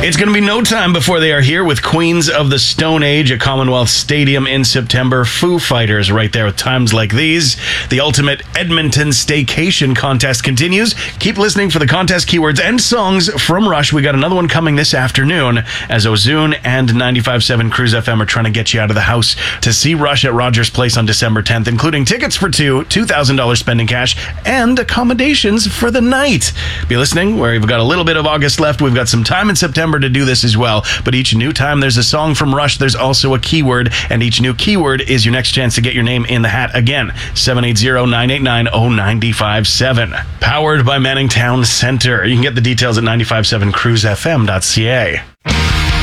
It's going to be no time before they are here with Queens of the Stone Age at Commonwealth Stadium in September. Foo Fighters right there with Times Like These. The ultimate Edmonton staycation contest continues. Keep listening for the contest keywords and songs from Rush. We got another one coming this afternoon as Ozune and 95.7 Cruise FM are trying to get you out of the house to see Rush at Rogers Place on December 10th, including tickets for two, $2,000 spending cash, and accommodations for the night. Be listening. We've got a little bit of August left. We've got some time in September to do this as well. But each new time there's a song from Rush, there's also a keyword, and each new keyword is your next chance to get your name in the hat. Again, 780-989-0957. Powered by Manning Town Center. You can get the details at 957cruisefm.ca.